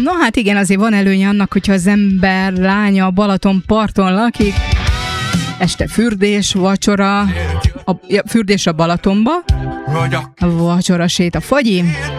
No hát igen, azért van előnye annak, hogyha az ember lánya a Balaton parton lakik. Este fürdés, vacsora, fürdés a Balatonba, vacsora sét a fagyi,